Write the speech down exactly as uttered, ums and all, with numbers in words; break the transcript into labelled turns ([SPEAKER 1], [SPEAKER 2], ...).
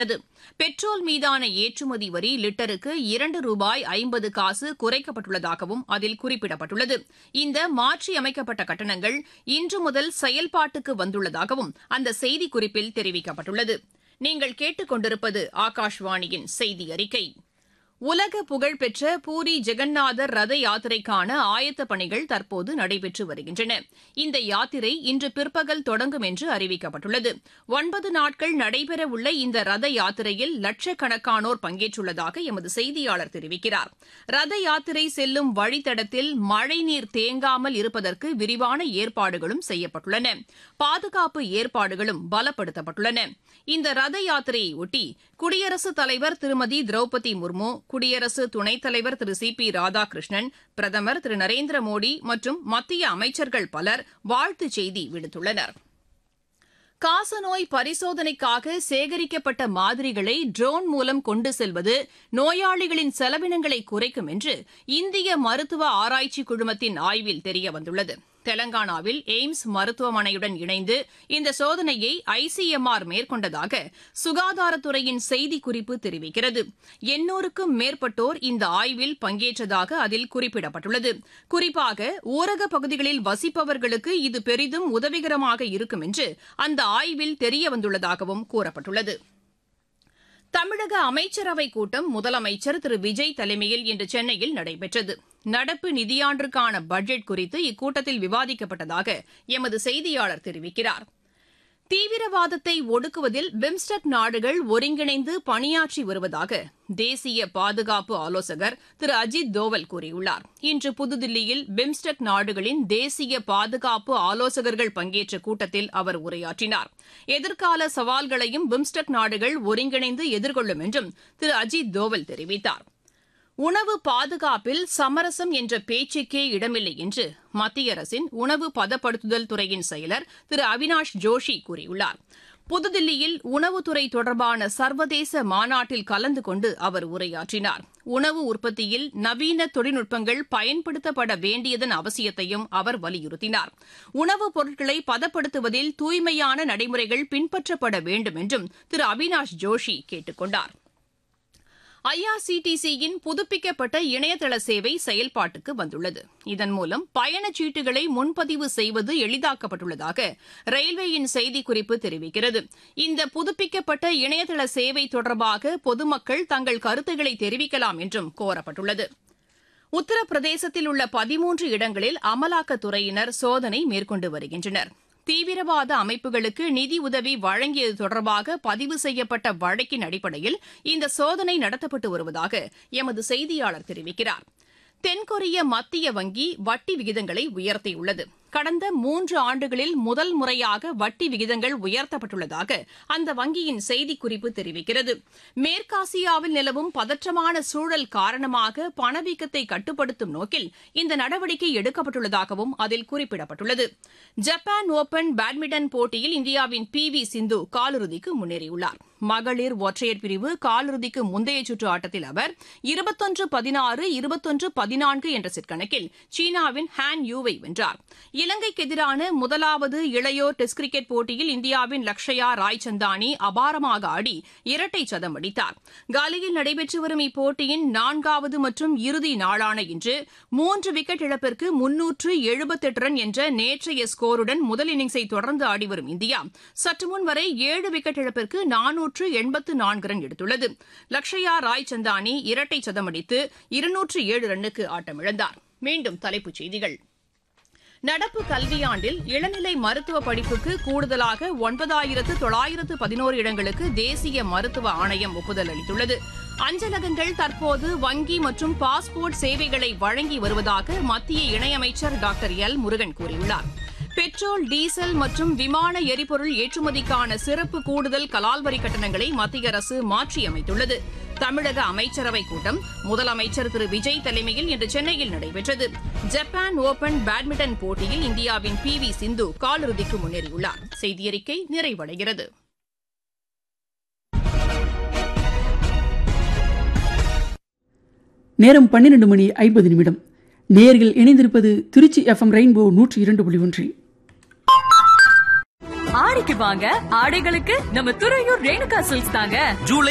[SPEAKER 1] Petrol மீதான ஏற்றுமதி வரி லிட்டருக்கு இரண்டு ரூபாய் ஐம்பது காசு குறைக்கப்பட்டுள்ளதாகவும் அதில் குறிப்பிடப்பட்டுள்ளது. இந்த மாற்றியமைக்கப்பட்ட கட்டணங்கள் இன்று முதல் செயல்பாட்டுக்கு வந்துள்ளதாகவும் அந்த செய்திக்குறிப்பில் தெரிவிக்கப்பட்டுள்ளது. நீங்கள் கேட்டுக் கொண்டிருப்பது ஆகாஷ்வாணியின் செய்தி அறிக்கை. உலக புகழ்பெற்ற பூரி ஜெகநாதர் ரத யாத்திரைக்கான ஆயத்த பணிகள் தற்போது நடைபெற்று வருகின்றன. இந்த யாத்திரை இன்று பிற்பகல் தொடங்கும் என்று அறிவிக்கப்பட்டுள்ளது. ஒன்பது நாட்கள் நடைபெறவுள்ள இந்த ரத யாத்திரையில் லட்சக்கணக்கானோர் பங்கேற்றுள்ளதாக எமது செய்தியாளர் தெரிவிக்கிறார். ரத யாத்திரை செல்லும் வழித்தடத்தில் மழைநீர் தேங்காமல் இருப்பதற்கு விரிவான ஏற்பாடுகளும் செய்யப்பட்டுள்ளன. பாதுகாப்பு ஏற்பாடுகளும் பலப்படுத்தப்பட்டுள்ளன. இந்த ரத யாத்திரையொட்டி குடியரசுத் தலைவர் திருமதி திரௌபதி முர்மு, குடியரசு துணைத் தலைவர் திரு சி பி ராதாகிருஷ்ணன், பிரதமர் திரு நரேந்திர மோடி மற்றும் மத்திய அமைச்சர்கள் பலர் வாழ்த்துச் செய்தி விடுத்துள்ளனர். காசநோய் பரிசோதனைக்காக சேகரிக்கப்பட்ட மாதிரிகளை ட்ரோன் மூலம் கொண்டு செல்வது நோயாளிகளின் செலவினங்களை குறைக்கும் என்று இந்திய மருத்துவ ஆராய்ச்சி குழுமத்தின் ஆய்வில் தெரியவந்துள்ளது. தெலங்கானாவில் எய்ம்ஸ் மருத்துவமனையுடன் இணைந்து இந்த சோதனையை ஐ சி எம் ஆர் மேற்கொண்டதாக சுகாதாரத்துறையின் செய்திக்குறிப்பு தெரிவிக்கிறது. எண்ணூறுக்கும் மேற்பட்டோர் இந்த ஆய்வில் பங்கேற்றதாக அதில் குறிப்பிடப்பட்டுள்ளது. குறிப்பாக ஊரகப் பகுதிகளில் வசிப்பவர்களுக்கு இது பெரிதும் உதவிகரமாக இருக்கும் என்று அந்த ஆய்வில் தெரியவந்துள்ளதாகவும் கூறப்பட்டுள்ளது. தமிழக அமைச்சரவைக் கூட்டம் முதலமைச்சர் திரு விஜய் தலைமையில் இன்று சென்னையில் நடைபெற்றது. நடப்பு நிதியாண்டிற்கான பட்ஜெட் குறித்து இக்கூட்டத்தில் விவாதிக்கப்பட்டதாக எமது செய்தியாளர் தெரிவிக்கிறார். தீவிரவாதத்தை ஒடுக்குவதில் பிம்ஸ்டெக் நாடுகள் ஒருங்கிணைந்து பணியாற்றி வருவதாக தேசிய பாதுகாப்பு ஆலோசகர் திரு அஜித் தோவல் கூறியுள்ளார். இன்று புதுதில்லியில் பிம்ஸ்டெக் நாடுகளின் தேசிய பாதுகாப்பு ஆலோசகர்கள் பங்கேற்ற கூட்டத்தில் அவர் உரையாற்றினார். எதிர்கால சவால்களையும் பிம்ஸ்டெக் நாடுகள் ஒருங்கிணைந்து எதிர்கொள்ளும் என்றும் திரு அஜித் தோவல் தெரிவித்தார். உணவு பாதுகாப்பில் சமரசம் என்ற பேச்சுக்கே இடமில்லை என்று மத்திய அரசின் உணவு பதப்படுத்துதல் துறையின் செயலர் திரு அவினாஷ் ஜோஷி கூறியுள்ளார். புதுதில்லியில் உணவுத்துறை தொடர்பான சர்வதேச மாநாட்டில் கலந்து கொண்டு அவர் உரையாற்றினார். உணவு உற்பத்தியில் நவீன தொழில்நுட்பங்கள் பயன்படுத்தப்பட வேண்டியதன் அவசியத்தையும் அவர் வலியுறுத்தினார். உணவுப் பொருட்களை பதப்படுத்துவதில் தூய்மையான நடைமுறைகள் பின்பற்றப்பட வேண்டும் என்றும் திரு அவினாஷ் ஜோஷி கேட்டுக் கொண்டார். ஐ ஆர் சி டி சியின் புதுப்பிக்கப்பட்ட இணையதள சேவை செயல்பாட்டுக்கு வந்துள்ளது. இதன் மூலம் பயணச்சீட்டுகளை முன்பதிவு செய்வது எளிதாக்கப்பட்டுள்ளதாக ரயில்வேயின் செய்திக்குறிப்பு தெரிவிக்கிறது. இந்த புதுப்பிக்கப்பட்ட இணையதள சேவை தொடர்பாக பொதுமக்கள் தங்கள் கருத்துக்களை தெரிவிக்கலாம் என்றும் கோரப்பட்டுள்ளது. உத்தரப்பிரதேசத்தில் உள்ள பதிமூன்று இடங்களில் அமலாக்கத்துறையினர் சோதனை மேற்கொண்டு வருகின்றனர். தீவிரவாத அமைப்புகளுக்கு நிதி உதவி வழங்கியது தொடர்பாக பதிவு செய்யப்பட்ட வழக்கின் அடிப்படையில் இந்த சோதனை நடத்தப்பட்டு வருவதாக எமது செய்தியாளர் தெரிவிக்கிறார். தென்கொரிய மத்திய வங்கி வட்டி விகிதங்களை உயர்த்தியுள்ளது. கடந்த மூன்று ஆண்டுகளில் முதல் முறையாக வட்டி விகிதங்கள் உயர்த்தப்பட்டுள்ளதாக அந்த வங்கியின் செய்திக்குறிப்பு தெரிவிக்கிறது. மேற்காசியாவில் நிலவும் பதற்றமான சூழல் காரணமாக பணவீக்கத்தை கட்டுப்படுத்தும் நோக்கில் இந்த நடவடிக்கை எடுக்கப்பட்டுள்ளதாகவும் அதில் குறிப்பிடப்பட்டுள்ளது. ஜப்பான் ஓபன் பேட்மிண்டன் போட்டியில் இந்தியாவின் பி வி சிந்து காலிறுதிக்கு முன்னேறியுள்ளார். மகளிர் ஒற்றையர் பிரிவு காலிறுதிக்கு முந்தைய சுற்று ஆட்டத்தில் அவர் இருபத்தொன்று பதினாறு இருபத்தொன்று பதினான்கு என்ற செட் கணக்கில் சீனாவின் ஹான் யூவை வென்றார். இலங்கைக்கு எதிரான முதலாவது இளையோர் டெஸ்ட் கிரிக்கெட் போட்டியில் இந்தியாவின் லக்ஷயா ராய்சந்தானி அபாரமாக ஆடி இரட்டை சதம் அடித்தார். காலியில் நடைபெற்று வரும் இப்போட்டியின் நான்காவது மற்றும் இறுதி நாளான இன்று மூன்று விக்கெட் இழப்பிற்கு முன்னூற்று எழுபத்தெட்டு ரன் என்ற நேற்றைய ஸ்கோருடன் முதல் இன்னிங்ஸை தொடர்ந்து ஆடிவரும் இந்தியா சற்றுமுன் வரை ஏழு விக்கெட் இழப்பிற்கு நானூற்று எண்பத்து நான்கு ரன் எடுத்துள்ளது. லக்ஷயா ராய்சந்தானி இரட்டை சதம் அடித்து இருநூற்று ஏழு ரன்னுக்கு ஆட்டமிழந்தார். மீண்டும் தலைப்புச் செய்திகள். நடப்பு கல்வியாண்டில் இளநிலை மருத்துவ படிப்புக்கு கூடுதலாக ஒன்பதாயிரத்து தொள்ளாயிரத்து பதினோரு இடங்களுக்கு தேசிய மருத்துவ ஆணையம் ஒப்புதல் அளித்துள்ளது. அஞ்சலகங்கள் தற்போது வங்கி மற்றும் பாஸ்போர்ட் சேவைகளை வழங்கி வருவதாக மத்திய இணையமைச்சர் டாக்டர் எல் முருகன் கூறியுள்ளார். பெட்ரோல், டீசல் மற்றும் விமான எரிபொருள் ஏற்றுமதிக்கான சிறப்பு கூடுதல் கலால் வரி கட்டணங்களை மத்திய அரசு மாற்றியமைத்துள்ளது. தமிழக அமைச்சரவைக் கூட்டம் முதலமைச்சர் திரு விஜய் தலைமையில் இன்று சென்னையில் நடைபெற்றது. ஜப்பான் ஓபன் பேட்மிண்டன் போட்டியில் இந்தியாவின் பி வி சிந்து காலிறுதிக்கு முன்னேறியுள்ளார். செய்தியறிக்கை நிறைவடைகிறது.
[SPEAKER 2] நேரம் பன்னிரண்டு மணி ஐம்பது நிமிடம். நேயர்கள் இணைந்திருப்பது திருச்சி எஃப் எம் ரெயின்போ நூற்றி இரண்டு புள்ளி ஒன்றில்.
[SPEAKER 3] ஆடிக்கு வாங்க, ஆடைகளுக்கு நம்ம துறையூர் ரேணுகா சில்க்ஸ் தாங்க.
[SPEAKER 4] ஜூலை